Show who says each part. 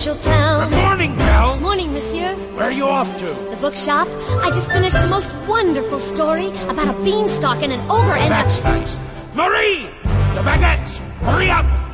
Speaker 1: provincial town.
Speaker 2: Good morning, Belle.
Speaker 1: Morning, monsieur.
Speaker 2: Where are you off to?
Speaker 1: The bookshop. I just finished the most wonderful story about a beanstalk and an ogre and
Speaker 2: That's nice. Marie! The baguettes! Hurry up!